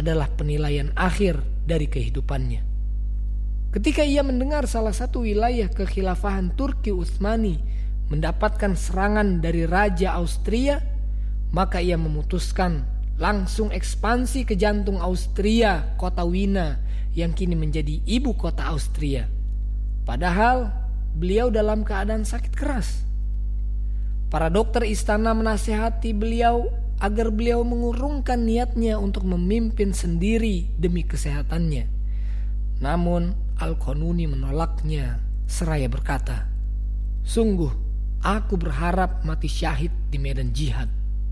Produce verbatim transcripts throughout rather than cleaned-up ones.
adalah penilaian akhir dari kehidupannya. Ketika ia mendengar salah satu wilayah kekhilafahan Turki Utsmani mendapatkan serangan dari Raja Austria, maka ia memutuskan langsung ekspansi ke jantung Austria, kota Wina yang kini menjadi ibu kota Austria. Padahal beliau dalam keadaan sakit keras. Para dokter istana menasihati beliau agar beliau mengurungkan niatnya untuk memimpin sendiri demi kesehatannya. Namun Al-Qanuni menolaknya seraya berkata, "Sungguh aku berharap mati syahid di medan jihad."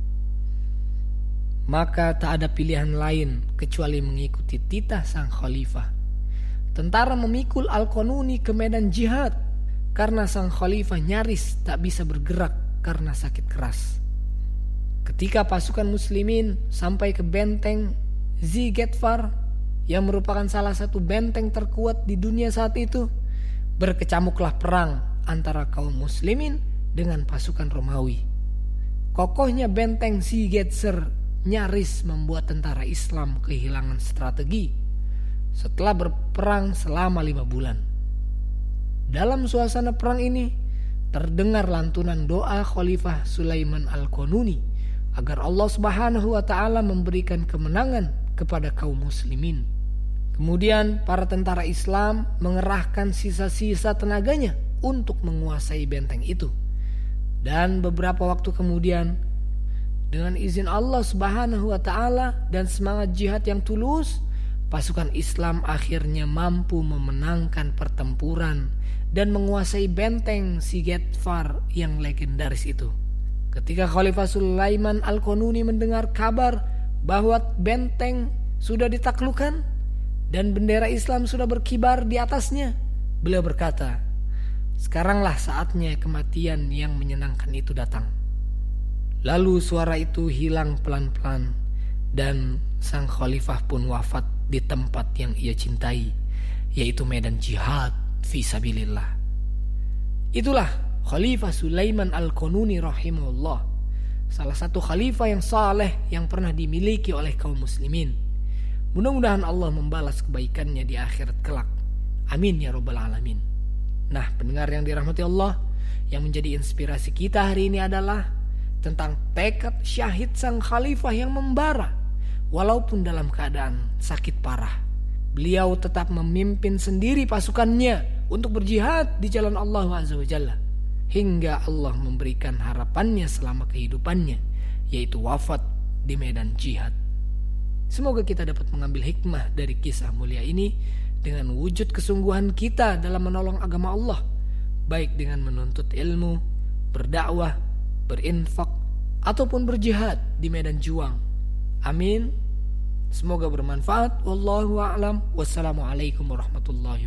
Maka tak ada pilihan lain kecuali mengikuti titah sang khalifah. Tentara memikul Al-Qanuni ke medan jihad karena sang khalifah nyaris tak bisa bergerak karena sakit keras. Ketika pasukan muslimin sampai ke benteng Zigetvar yang merupakan salah satu benteng terkuat di dunia saat itu, berkecamuklah perang antara kaum muslimin dengan pasukan Romawi. Kokohnya benteng Zigetzer nyaris membuat tentara Islam kehilangan strategi setelah berperang selama lima bulan. Dalam suasana perang ini terdengar lantunan doa Khalifah Sulaiman Al-Qanuni agar Allah Subhanahu wa taala memberikan kemenangan kepada kaum muslimin. Kemudian para tentara Islam mengerahkan sisa-sisa tenaganya untuk menguasai benteng itu. Dan beberapa waktu kemudian, dengan izin Allah Subhanahu wa taala dan semangat jihad yang tulus, pasukan Islam akhirnya mampu memenangkan pertempuran dan menguasai benteng Zigetvar yang legendaris itu. Ketika Khalifah Sulaiman Al-Qanuni mendengar kabar bahwa benteng sudah ditaklukkan dan bendera Islam sudah berkibar di atasnya, beliau berkata, "Sekaranglah saatnya kematian yang menyenangkan itu datang." Lalu suara itu hilang pelan-pelan dan sang khalifah pun wafat di tempat yang ia cintai, yaitu medan jihad fisabilillah. Itulah Khalifah Sulaiman Al-Qanuni rahimahullah, salah satu khalifah yang saleh yang pernah dimiliki oleh kaum muslimin. Mudah-mudahan Allah membalas kebaikannya di akhirat kelak. Amin ya rabbal alamin. Nah, pendengar yang dirahmati Allah, yang menjadi inspirasi kita hari ini adalah tentang tekad syahid sang khalifah yang membara walaupun dalam keadaan sakit parah. Beliau tetap memimpin sendiri pasukannya untuk berjihad di jalan Allah Azza wa Jalla hingga Allah memberikan harapannya selama kehidupannya, yaitu wafat di medan jihad. Semoga kita dapat mengambil hikmah dari kisah mulia ini dengan wujud kesungguhan kita dalam menolong agama Allah, baik dengan menuntut ilmu, berdakwah, berinfak, ataupun berjihad di medan juang. Amin. Semoga bermanfaat. Wallahu a'lam. Wassalamualaikum warahmatullahi wabarakatuh.